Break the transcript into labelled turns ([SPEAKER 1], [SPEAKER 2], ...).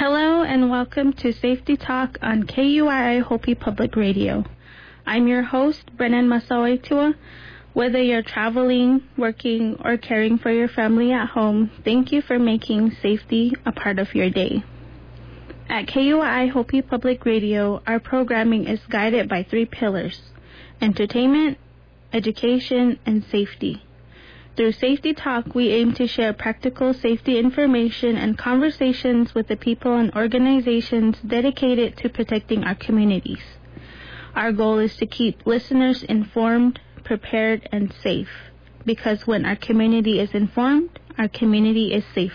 [SPEAKER 1] Hello and welcome to Safety Talk on KUII Hopi Public Radio. I'm your host, Brennan Masawetua. Whether you're traveling, working, or caring for your family at home, thank you for making safety a part of your day. At KUII Hopi Public Radio, our programming is guided by 3 pillars: entertainment, education, and safety. Through Safety Talk, we aim to share practical safety information and conversations with the people and organizations dedicated to protecting our communities. Our goal is to keep listeners informed, prepared, and safe, because when our community is informed, our community is safe.